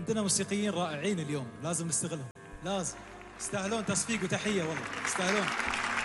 عندنا موسيقيين رائعين اليوم، لازم نستغلهم، لازم. يستاهلون تصفيق وتحية، والله يستاهلون.